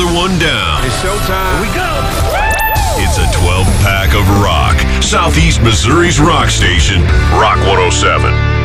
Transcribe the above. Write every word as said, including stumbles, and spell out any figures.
everyone down. It's showtime. Here we go. It's a twelve pack of rock. Southeast Missouri's rock station, Rock one oh seven.